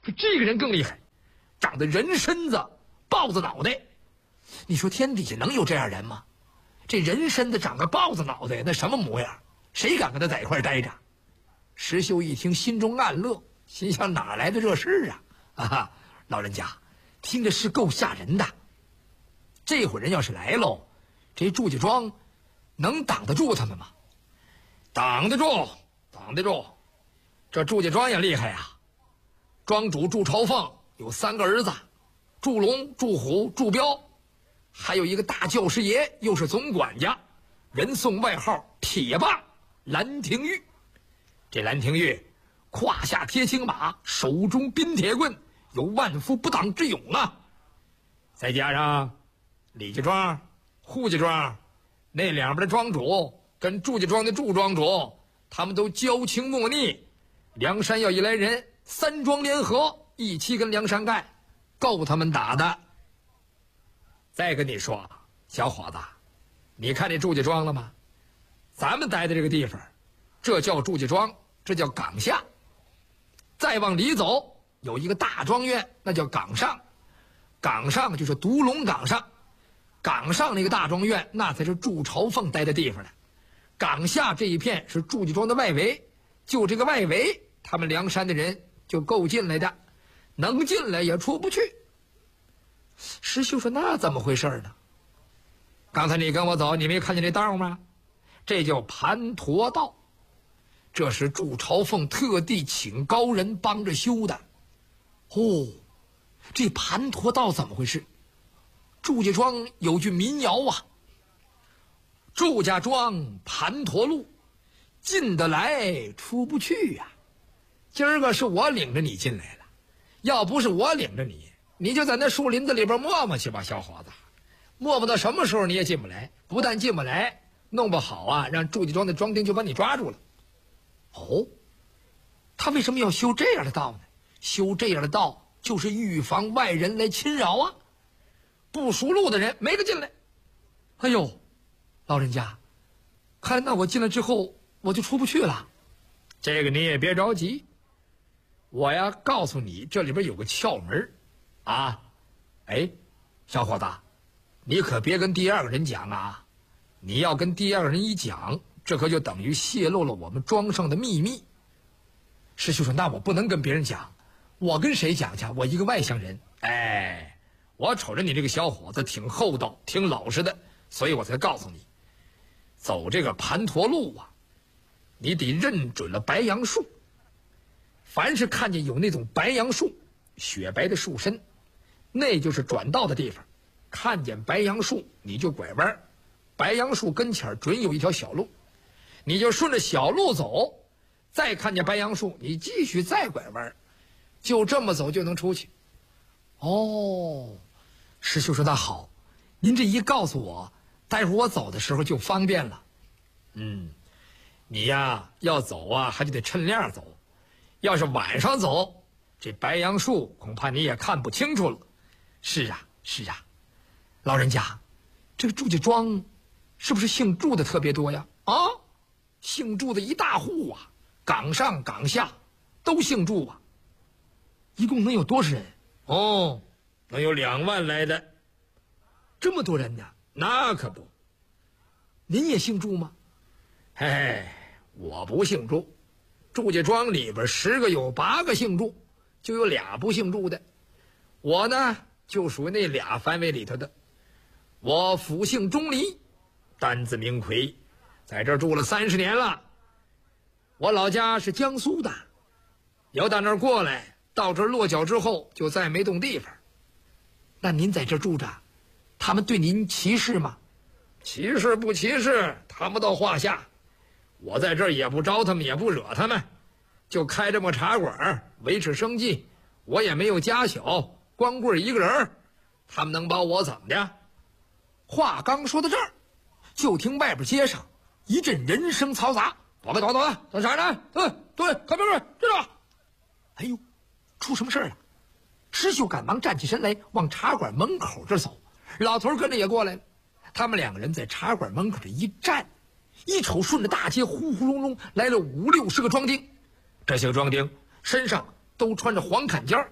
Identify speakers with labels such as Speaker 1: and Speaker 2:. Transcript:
Speaker 1: 可这个人更厉害，长得人身子，豹子脑袋。你说天底下能有这样人吗？这人身子长个豹子脑袋，那什么模样？谁敢跟他在一块待着？石秀一听，心中暗乐，心想哪来的这事啊？啊，老人家，听着是够吓人的。这伙人要是来喽，这祝家庄能挡得住他们吗？挡得住，挡得住。这祝家庄也厉害呀。庄主祝朝凤有3个儿子，祝龙、祝虎、祝彪，还有一个大教师爷，又是总管家，人送外号铁霸兰亭玉。这兰亭玉胯下贴青马，手中冰铁棍，有万夫不挡之勇啊。再加上李家庄、扈家庄那两边的庄主跟祝家庄的祝庄主，他们都交情莫逆。梁山要一来人，3庄联合一起跟梁山干，够他们打的。再跟你说，小伙子，你看这祝家庄了吗？咱们待的这个地方，这叫祝家庄，这叫岗下。再往里走，有一个大庄院，那叫岗上。岗上就是独龙岗上，岗上那个大庄院，那才是祝朝凤待的地方呢。岗下这一片是祝家庄的外围，就这个外围，他们梁山的人就够进来的，能进来也出不去。石秀说：“那怎么回事呢？刚才你跟我走，你没看见这道吗？这叫盘陀道，这是祝朝凤特地请高人帮着修的。哦，这盘陀道怎么回事？祝家庄有句民谣啊：祝家庄盘陀路，进得来出不去呀。今儿个是我领着你进来了，要不是我领着你，你就在那树林子里边磨磨去吧，小伙子。磨磨到什么时候你也进不来，不但进不来，弄不好啊，让祝家庄的庄丁就把你抓住了。哦，他为什么要修这样的道呢？修这样的道就是预防外人来侵扰啊，不熟路的人没个进来。哎呦，老人家，看来那我进来之后我就出不去了。这个你也别着急，我呀告诉你，这里边有个窍门啊。哎，小伙子，你可别跟第2个人讲啊！你要跟第2个人一讲，这可就等于泄露了我们庄上的秘密。师兄说：“那我不能跟别人讲，我跟谁讲去？我一个外乡人。哎，我瞅着你这个小伙子挺厚道、挺老实的，所以我才告诉你，走这个盘陀路啊，你得认准了白杨树。凡是看见有那种白杨树，雪白的树身，那就是转道的地方。看见白杨树，你就拐弯，白杨树跟前准有一条小路，你就顺着小路走。再看见白杨树，你继续再拐弯，就这么走就能出去。”哦，师兄说：“那好，您这一告诉我，待会儿我走的时候就方便了。”你呀要走啊，还得趁亮走。要是晚上走，这白杨树恐怕你也看不清楚了。是啊，是啊，老人家，这个祝家庄是不是姓祝的特别多呀？啊，姓祝的一大户啊，岗上岗下都姓祝啊。一共能有多少人？哦，能有2万来的。这么多人呢？那可不。您也姓祝吗？嘿，我不姓祝。祝家庄里边10个有8个姓祝，就有俩不姓祝的。我呢就属于那俩范围里头的。我府姓钟离，单字明奎，在这儿住了30年了。我老家是江苏的，由到那儿过来，到这儿落脚之后就再没动地方。那您在这儿住着，他们对您歧视吗？歧视不歧视，他们到话下。我在这儿也不招他们，也不惹他们，就开这么茶馆维持生计。我也没有家小，光棍一个人，他们能把我怎么的？话刚说到这儿，就听外边街上一阵人声嘈杂：“躲开，躲开，干啥呢？对，看边边，这着！”哎呦，出什么事了？石秀赶忙站起身来，往茶馆门口这走。老头跟着也过来了。他们2个人在茶馆门口这一站，一瞅顺着大街呼呼隆隆来了5、60个庄丁。这些个庄丁身上都穿着黄坎肩，